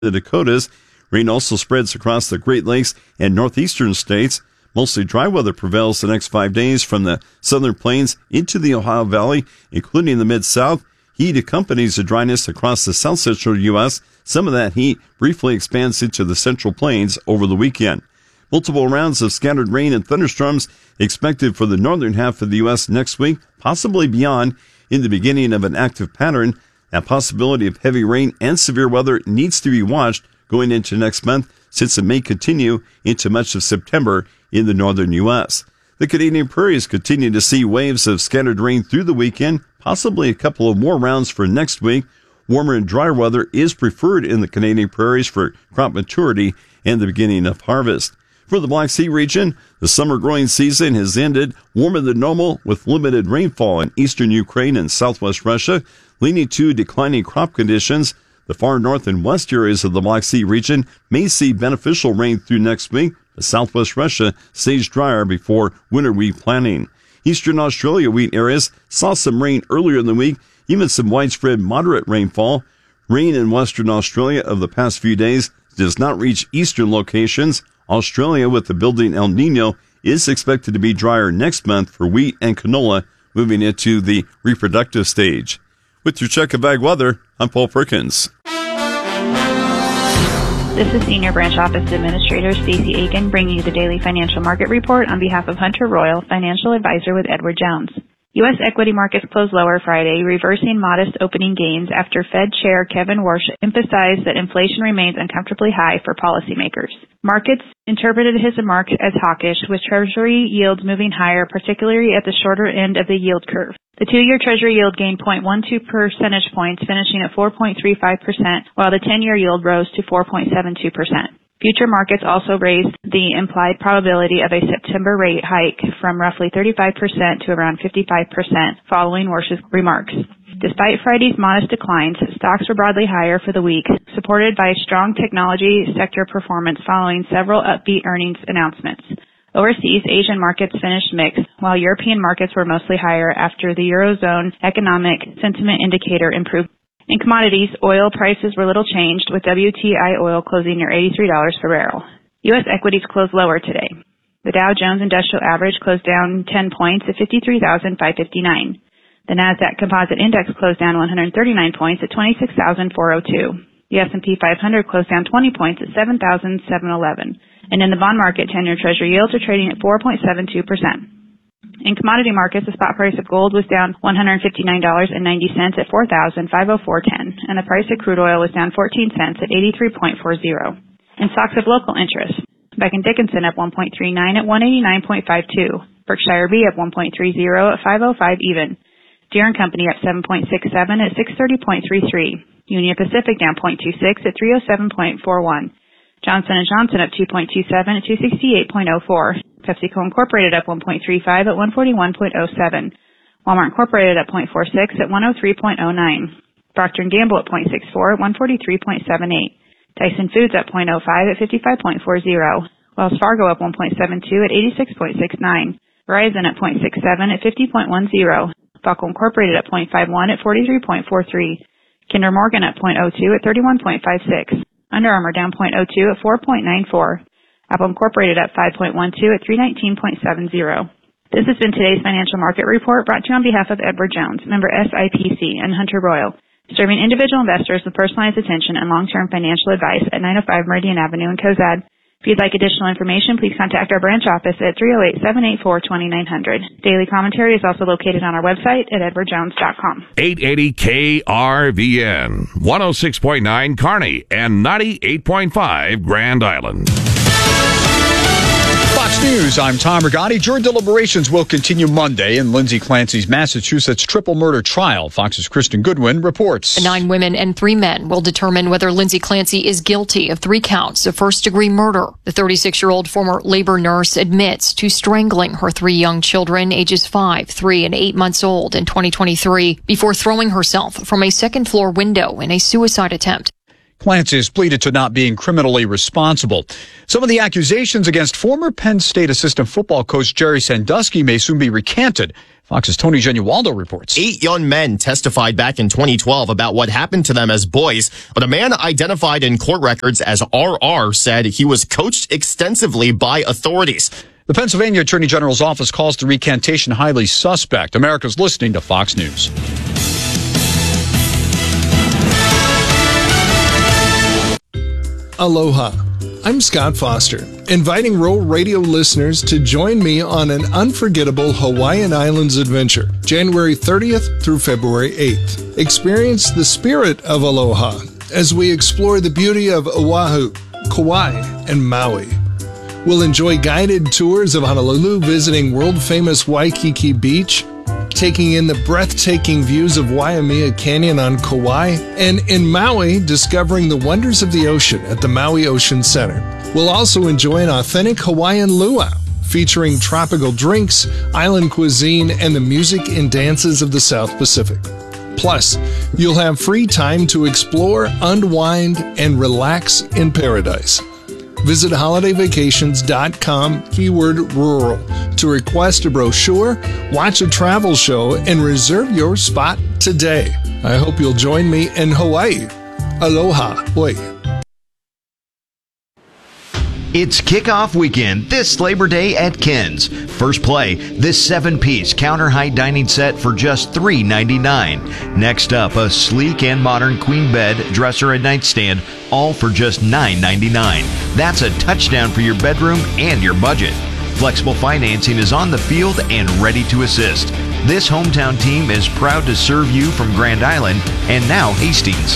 the Dakotas. Rain also spreads across the Great Lakes and northeastern states. Mostly dry weather prevails the next 5 days from the southern plains into the Ohio Valley, including the Mid-South. Heat accompanies the dryness across the south-central U.S. Some of that heat briefly expands into the central plains over the weekend. Multiple rounds of scattered rain and thunderstorms expected for the northern half of the U.S. next week, possibly beyond, in the beginning of an active pattern. That possibility of heavy rain and severe weather needs to be watched going into next month, since it may continue into much of September in the northern U.S. The Canadian prairies continue to see waves of scattered rain through the weekend, possibly a couple of more rounds for next week. Warmer and drier weather is preferred in the Canadian prairies for crop maturity and the beginning of harvest. For the Black Sea region, the summer growing season has ended, warmer than normal with limited rainfall in eastern Ukraine and southwest Russia, leading to declining crop conditions. The far north and west areas of the Black Sea region may see beneficial rain through next week, but southwest Russia stays drier before winter wheat planting. Eastern Australia wheat areas saw some rain earlier in the week, even some widespread moderate rainfall. Rain in Western Australia of the past few days does not reach eastern locations. Australia, with the building El Nino, is expected to be drier next month for wheat and canola, moving into the reproductive stage. With your check of ag weather, I'm Paul Perkins. This is Senior Branch Office Administrator Stacey Aiken bringing you the daily financial market report on behalf of Hunter Royal, financial advisor with Edward Jones. U.S. equity markets closed lower Friday, reversing modest opening gains after Fed Chair Kevin Warsh emphasized that inflation remains uncomfortably high for policymakers. Markets interpreted his remarks as hawkish, with Treasury yields moving higher, particularly at the shorter end of the yield curve. The 2-year Treasury yield gained 0.12 percentage points, finishing at 4.35%, while the 10-year yield rose to 4.72%. Future markets also raised the implied probability of a September rate hike from roughly 35% to around 55% following Warsh's remarks. Despite Friday's modest declines, stocks were broadly higher for the week, supported by strong technology sector performance following several upbeat earnings announcements. Overseas, Asian markets finished mixed, while European markets were mostly higher after the Eurozone economic sentiment indicator improved. In commodities, oil prices were little changed, with WTI oil closing near $83 per barrel. U.S. equities closed lower today. The Dow Jones Industrial Average closed down 10 points at 53,559. The Nasdaq Composite Index closed down 139 points at 26,402. The S&P 500 closed down 20 points at 7,711. And in the bond market, 10-year Treasury yields are trading at 4.72%. In commodity markets, the spot price of gold was down $159.90 at $4,504.10, and the price of crude oil was down 14 cents at 83.40. In stocks of local interest, Becton Dickinson up 1.39 at 189.52, Berkshire B up 1.30 at 505 even, Deere & Company up 7.67 at 630.33, Union Pacific down 0.26 at 307.41, Johnson & Johnson up 2.27 at 268.04. PepsiCo Incorporated up 1.35 at 141.07. Walmart Incorporated up 0.46 at 103.09. Procter & Gamble up 0.64 at 143.78. Tyson Foods up 0.05 at 55.40. Wells Fargo up 1.72 at 86.69. Verizon up 0.67 at 50.10. Buckle Incorporated up 0.51 at 43.43. Kinder Morgan up 0.02 at 31.56. Under Armour down 0.02 at 4.94. Apple Incorporated up 5.12 at 319.70. This has been today's financial market report brought to you on behalf of Edward Jones, member SIPC, and Hunter Royal, serving individual investors with personalized attention and long-term financial advice at 905 Meridian Avenue in Cozad. If you'd like additional information, please contact our branch office at 308-784-2900. Daily commentary is also located on our website at edwardjones.com. 880 KRVN, 106.9 Kearney, and 98.5 Grand Island. Fox News, I'm Tom Rigotti. Jury deliberations will continue Monday in Lindsay Clancy's Massachusetts triple murder trial. Fox's Kristen Goodwin reports. 9 women and 3 men will determine whether Lindsay Clancy is guilty of 3 counts of first-degree murder. The 36-year-old former labor nurse admits to strangling her 3 young children, ages 5, 3, and 8 months old, in 2023 before throwing herself from a second-floor window in a suicide attempt. Clancy has pleaded to not being criminally responsible. Some of the accusations against former Penn State assistant football coach Jerry Sandusky may soon be recanted. Fox's Tony Genualdo reports. 8 young men testified back in 2012 about what happened to them as boys, but a man identified in court records as RR said he was coached extensively by authorities. The Pennsylvania Attorney General's office calls the recantation highly suspect. America's listening to Fox News. Aloha. I'm Scott Foster, inviting Roll Radio listeners to join me on an unforgettable Hawaiian Islands adventure, January 30th through February 8th. Experience the spirit of Aloha as we explore the beauty of Oahu, Kauai, and Maui. We'll enjoy guided tours of Honolulu, visiting world-famous Waikiki Beach, taking in the breathtaking views of Waimea Canyon on Kauai, and in Maui, discovering the wonders of the ocean at the Maui Ocean Center. We'll also enjoy an authentic Hawaiian luau, featuring tropical drinks, island cuisine, and the music and dances of the South Pacific. Plus, you'll have free time to explore, unwind, and relax in paradise. Visit holidayvacations.com, keyword rural, to request a brochure, watch a travel show, and reserve your spot today. I hope you'll join me in Hawaii. Aloha. Oi. It's kickoff weekend this Labor Day at Ken's. First play, this 7-piece counter-height dining set for just $3.99. Next up, a sleek and modern queen bed, dresser, and nightstand, all for just $9.99. That's a touchdown for your bedroom and your budget. Flexible financing is on the field and ready to assist. This hometown team is proud to serve you from Grand Island and now Hastings.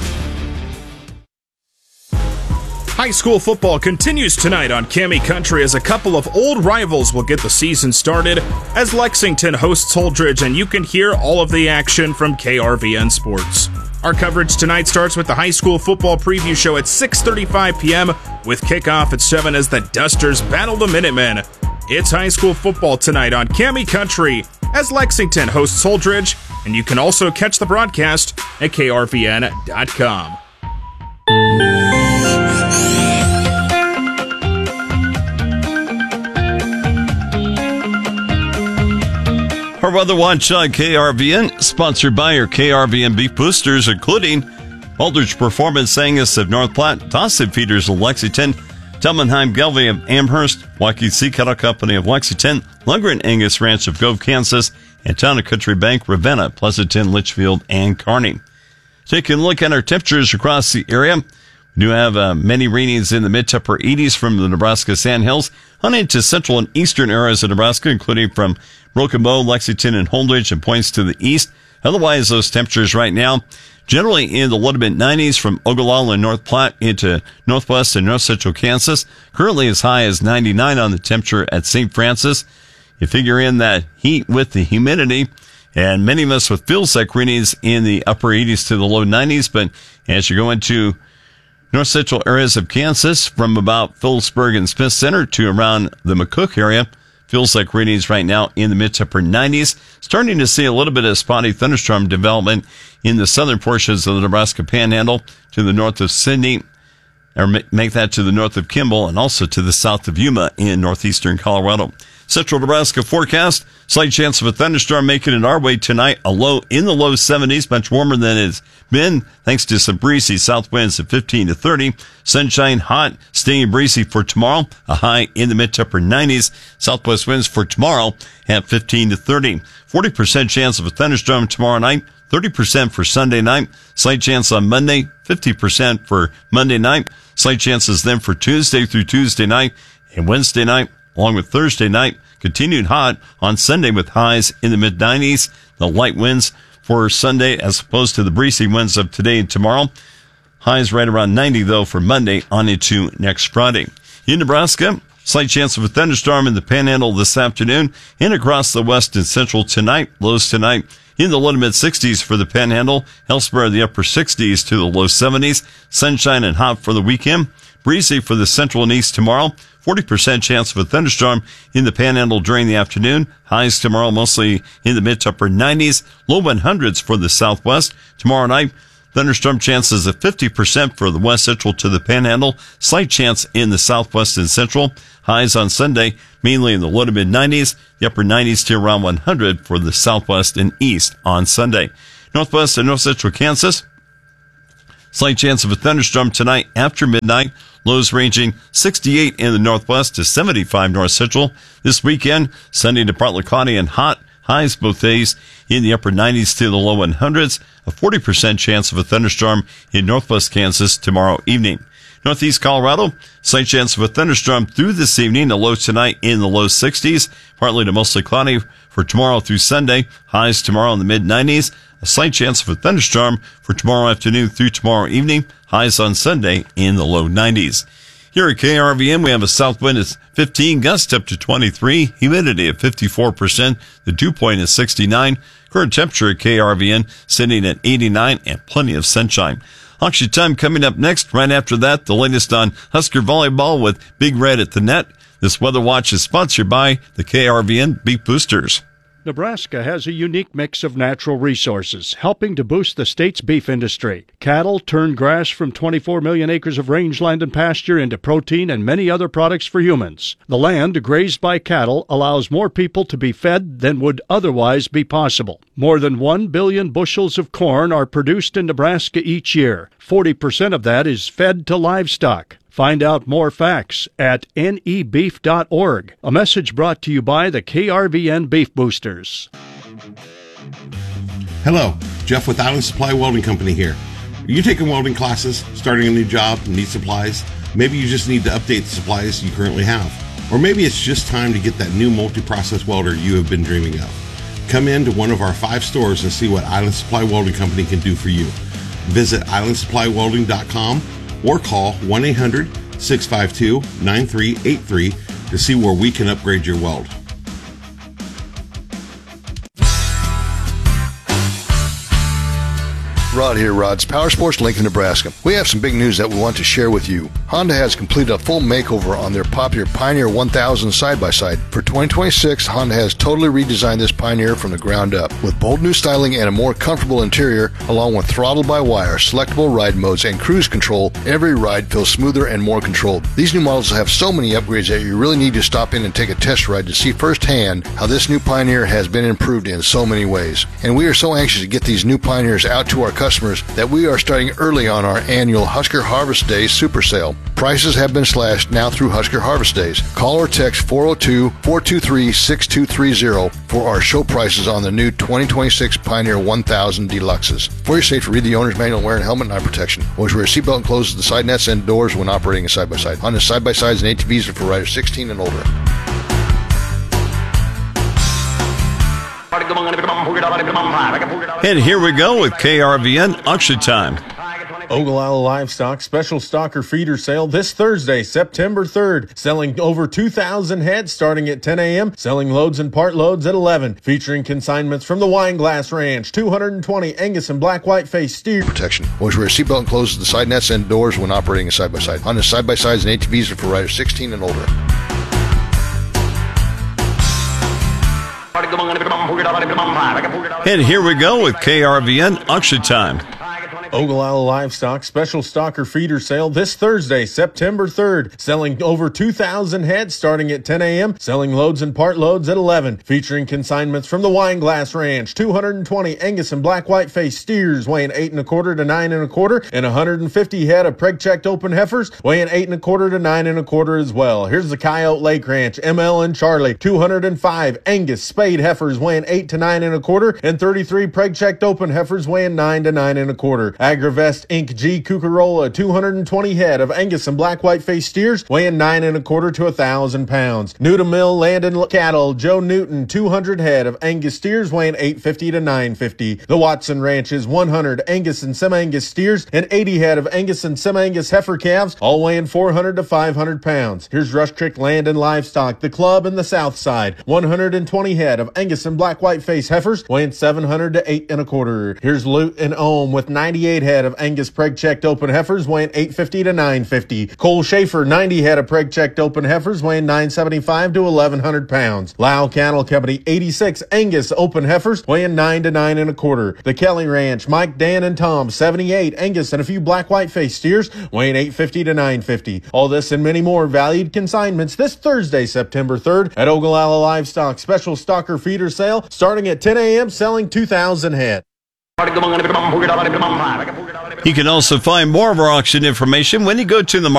High school football continues tonight on Cami Country as a couple of old rivals will get the season started as Lexington hosts Holdridge, and you can hear all of the action from KRVN Sports. Our coverage tonight starts with the high school football preview show at 6:35 p.m. with kickoff at 7 as the Dusters battle the Minutemen. It's high school football tonight on Cami Country as Lexington hosts Holdridge, and you can also catch the broadcast at krvn.com. Our Weather Watch on KRVN, sponsored by your KRVN beef boosters, including Aldrich Performance Angus of North Platte, Dawson Feeders of Lexington, Telmenheim Gelvy of Amherst, Waukee Sea Cattle Company of Lexington, Lundgren Angus Ranch of Gove, Kansas, and Town and Country Bank, Ravenna, Pleasanton, Litchfield, and Kearney. Taking a look at our temperatures across the area, we do have many readings in the mid to upper 80s from the Nebraska Sandhills on into central and eastern areas of Nebraska, including from Broken Bow, Lexington, and Holdridge, and points to the east. Otherwise, those temperatures right now generally in the low to mid 90s from Ogallala and North Platte into northwest and north central Kansas. Currently as high as 99 on the temperature at St. Francis. You figure in that heat with the humidity, and many of us with feels-like readings in the upper 80s to the low 90s. But as you go into north central areas of Kansas, from about Phillipsburg and Smith Center to around the McCook area, feels like readings right now in the mid to upper 90s. Starting to see a little bit of spotty thunderstorm development in the southern portions of the Nebraska Panhandle to the north of Sidney, or make that to the north of Kimball, and also to the south of Yuma in northeastern Colorado. Central Nebraska forecast, slight chance of a thunderstorm making it our way tonight. A low in the low 70s, much warmer than it's been, thanks to some breezy south winds at 15 to 30. Sunshine, hot, staying breezy for tomorrow. A high in the mid to upper 90s. Southwest winds for tomorrow at 15 to 30. 40% chance of a thunderstorm tomorrow night. 30% for Sunday night. Slight chance on Monday. 50% for Monday night. Slight chances then for Tuesday through Tuesday night and Wednesday night, along with Thursday night. Continued hot on Sunday with highs in the mid-90s. The light winds for Sunday as opposed to the breezy winds of today and tomorrow. Highs right around 90, though, for Monday on into next Friday. In Nebraska, slight chance of a thunderstorm in the Panhandle this afternoon and across the west and central tonight. Lows tonight in the low to mid-60s for the Panhandle. Elsewhere, the upper 60s to the low 70s. Sunshine and hot for the weekend. Breezy for the central and east tomorrow. 40% chance of a thunderstorm in the Panhandle during the afternoon. Highs tomorrow mostly in the mid to upper 90s. Low 100s for the southwest. Tomorrow night, Thunderstorm chances at 50% for the west central to the panhandle. Slight chance in the southwest and central. Highs on Sunday, mainly in the low to mid 90s. The upper 90s to around 100 for the southwest and east on Sunday. Northwest and north central Kansas. Slight chance of a thunderstorm tonight after midnight. Lows ranging 68 in the northwest to 75 north central. This weekend, Sunday to partly cloudy and hot. Highs both days in the upper 90s to the low 100s. A 40% chance of a thunderstorm in northwest Kansas tomorrow evening. Northeast Colorado, slight chance of a thunderstorm through this evening. A low tonight in the low 60s. Partly to mostly cloudy for tomorrow through Sunday. Highs tomorrow in the mid 90s. A slight chance of a thunderstorm for tomorrow afternoon through tomorrow evening. Highs on Sunday in the low 90s. Here at KRVN, we have a south wind at 15, gust up to 23, humidity at 54%, the dew point is 69, current temperature at KRVN sitting at 89, and plenty of sunshine. Auction time coming up next. Right after that, the latest on Husker volleyball with Big Red at the net. This Weather Watch is sponsored by the KRVN Beef Boosters. Nebraska has a unique mix of natural resources, helping to boost the state's beef industry. Cattle turn grass from 24 million acres of rangeland and pasture into protein and many other products for humans. The land grazed by cattle allows more people to be fed than would otherwise be possible. More than 1 billion bushels of corn are produced in Nebraska each year. 40% of that is fed to livestock. Find out more facts at nebeef.org. A message brought to you by the KRVN Beef Boosters. Hello, Jeff with Island Supply Welding Company here. Are you taking welding classes, starting a new job, need supplies? Maybe you just need to update the supplies you currently have. Or maybe it's just time to get that new multi-process welder you have been dreaming of. Come in to one of our 5 stores and see what Island Supply Welding Company can do for you. Visit islandsupplywelding.com or call 1-800-652-9383 to see where we can upgrade your weld. Rod here, Rod's Power Sports, Lincoln, Nebraska. We have some big news that we want to share with you. Honda has completed a full makeover on their popular Pioneer 1000 side-by-side. For 2026, Honda has totally redesigned this Pioneer from the ground up. With bold new styling and a more comfortable interior, along with throttle-by-wire, selectable ride modes, and cruise control, every ride feels smoother and more controlled. These new models have so many upgrades that you really need to stop in and take a test ride to see firsthand how this new Pioneer has been improved in so many ways. And we are so anxious to get these new Pioneers out to our customers that we are starting early on our annual Husker Harvest Days Super Sale. Prices have been slashed now through Husker Harvest Days. Call or text 402-423-6230 for our show prices on the new 2026 Pioneer 1000 Deluxes. For your safety, read the owner's manual, wear a helmet and eye protection. Always wear a seatbelt and close the side nets and doors when operating a side-by-side. Honda side-by-sides and ATVs are for riders 16 and older. And here we go with KRVN Auction Time. Ogallala Livestock Special Stocker Feeder Sale this Thursday, September 3rd. Selling over 2,000 head starting at 10 a.m. Selling loads and part loads at 11. Featuring consignments from the Wineglass Ranch. 220 Angus and Black White Face steer. Protection. Always wear a seatbelt and close the side nets and doors when operating a side-by-side. Honda side-by-sides and ATVs are for riders 16 and older. And here we go with KRVN Auction Time. Ogallala Livestock Special Stocker Feeder Sale this Thursday, September 3rd. Selling over 2,000 head starting at 10 a.m. Selling loads and part loads at 11. Featuring consignments from the Wineglass Ranch. 220 Angus and Black White Face steers weighing 8 1/4 to 9 1/4, and 150 head of preg-checked open heifers weighing 8 1/4 to 9 1/4 as well. Here's the Coyote Lake Ranch, ML and Charlie. 205 Angus spayed heifers weighing 8 to 9 1/4, and 33 preg-checked open heifers weighing 9 to 9 1/4. Agravest Inc. G. Cucarola, 220 head of Angus and Black White Face steers weighing 9 1/4 to 1,000 pounds. Newton Mill Landon Cattle, Joe Newton, 200 head of Angus steers weighing 850 to 950. The Watson Ranch's 100 Angus and Semi-Angus steers and 80 head of Angus and Semi-Angus heifer calves, all weighing 400 to 500 pounds. Here's Rush Creek Land and Livestock, the club in the south side, 120 head of Angus and Black White Face heifers weighing 700 to 8 1/4. Here's Loot and Ohm with 98 78 head of Angus preg-checked open heifers weighing 850 to 950. Cole Schaefer, 90 head of preg-checked open heifers weighing 975 to 1,100 pounds. Lyle Cattle Company, 86 Angus open heifers weighing 9 to 9 1/4. The Kelly Ranch, Mike, Dan, and Tom, 78 Angus and a few black white-faced steers weighing 850 to 950. All this and many more valued consignments this Thursday, September 3rd at Ogallala Livestock Special Stalker Feeder Sale starting at 10 a.m. selling 2,000 head. You can also find more of our auction information when you go to the